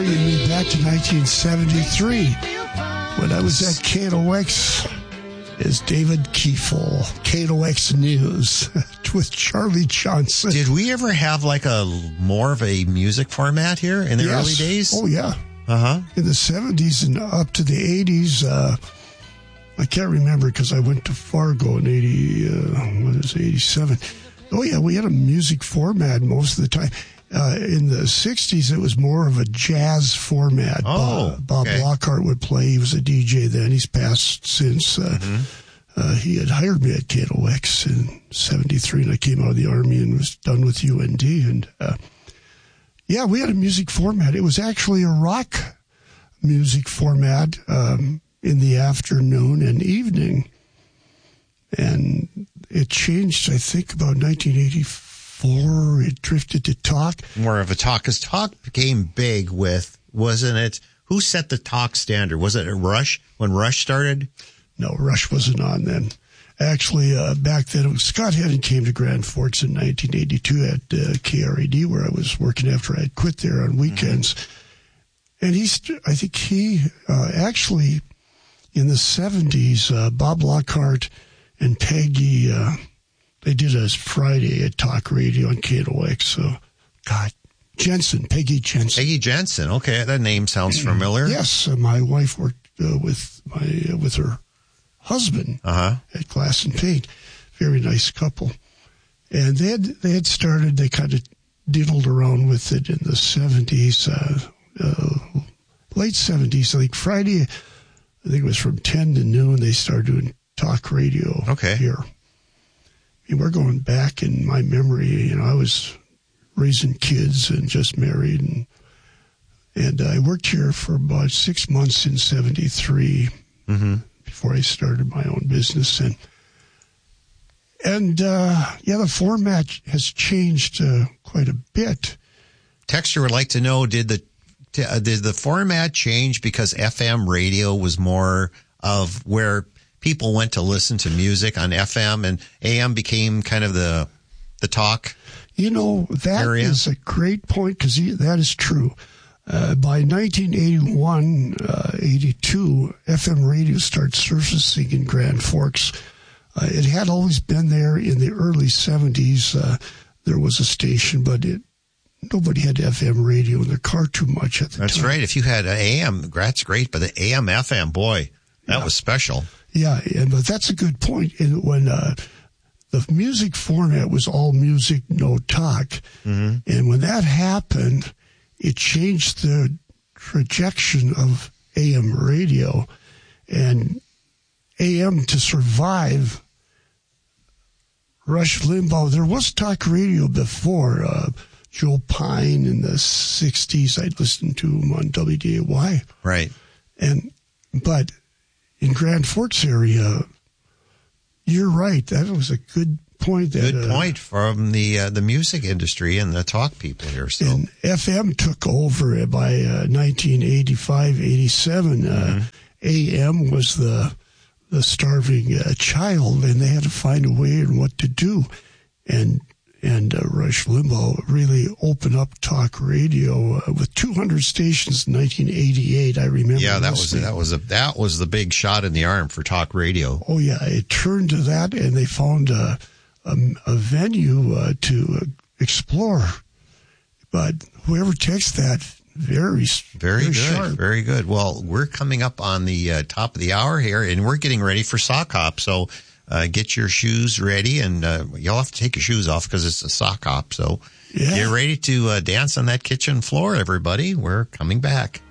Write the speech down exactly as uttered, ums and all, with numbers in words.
Me back to nineteen seventy-three when I was at K N O X as David Kiefel, K N O X News with Charlie Johnson. Did we ever have like a more of a music format here in the yes. early days? Oh, yeah. Uh-huh. In the seventies and up to the eighties, uh, I can't remember because I went to Fargo in eighty, uh, what is it, eighty-seven. Oh, yeah, we had a music format most of the time. Uh, in the sixties, it was more of a jazz format. Oh, Bob, Bob okay. Lockhart would play. He was a D J then. He's passed since. Uh, mm-hmm. uh, he had hired me at K N O X in seventy-three, and I came out of the Army and was done with U N D. And, uh, yeah, we had a music format. It was actually a rock music format um, in the afternoon and evening. And it changed, I think, about nineteen eighty-four. It drifted to talk. More of a talk, because talk became big with, wasn't it? Who set the talk standard? Was it Rush when Rush started? No, Rush wasn't on then. Actually, uh, back then, it was Scott Hennon came to Grand Forks in nineteen eighty-two at uh, K R A D, where I was working after I had quit there on weekends. Mm-hmm. And he's, I think he uh, actually, in the seventies, uh, Bob Lockhart and Peggy, uh, they did a Friday at Talk Radio on K N O X. So, God, Jensen, Peggy Jensen. Peggy Jensen. Okay, that name sounds familiar. Yes, uh, my wife worked uh, with my uh, with her husband uh-huh. at Glass and Paint. Very nice couple. And they had they had started. They kind of diddled around with it in the seventies, uh, uh, late seventies. I think Friday, I think it was from ten to noon. They started doing Talk Radio okay. here. And we're going back in my memory. You know, I was raising kids and just married, and and I worked here for about six months in seventy-three mm-hmm. before I started my own business. And and uh, yeah, the format has changed uh, quite a bit. Texter would like to know: Did the uh, did the format change because F M radio was more of where people went to listen to music on F M, and A M became kind of the the talk You know, that area? is a great point, because that is true. Uh, by nineteen eighty-one, uh, eighty-two, F M radio started surfacing in Grand Forks. Uh, it had always been there in the early seventies. Uh, there was a station, but it nobody had F M radio in their car too much at the That's time. right. If you had an A M, that's great, but the A M F M, boy, that Yeah. was special. Yeah, and but that's a good point. And when uh, the music format was all music, no talk, Mm-hmm. and when that happened, it changed the trajectory of A M radio, and A M to survive. Rush Limbaugh. There was talk radio before. Uh, Joe Pine in the sixties. I'd listen to him on W D A Y. Right. And but in Grand Forks area, you're right. That was a good point. That, Good point from the uh, the music industry and the talk people here. So And F M took over by uh, nineteen eighty-five, eighty-seven. Mm-hmm. Uh, A M was the the starving uh, child, and they had to find a way and what to do. And and uh, Rush Limbaugh really opened up talk radio uh, with two hundred stations in nineteen eighty-eight. I remember. yeah, that was listening. that was a that was the big shot in the arm for talk radio. Oh yeah, it turned to that, and they found a a, a venue uh, to uh, explore. But whoever takes that, very Very, good, sharp. very good. Well, we're coming up on the uh, top of the hour here, and we're getting ready for sock hop. So uh, get your shoes ready, and uh, you'll have to take your shoes off because it's a sock hop. So Yeah. get ready to uh, dance on that kitchen floor, everybody. We're coming back.